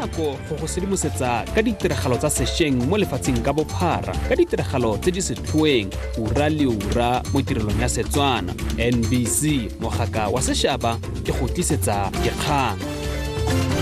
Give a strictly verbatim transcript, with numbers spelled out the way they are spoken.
nako go go sedimosetsa ka ditiragalo tsa sešweng mo lefatsheng ka bophara ka ditiragalo tse di setlhoeng ura le ura mo tirelong ya Setswana. N B C mogaka wa sešaba ke go tlisetsa dikgang.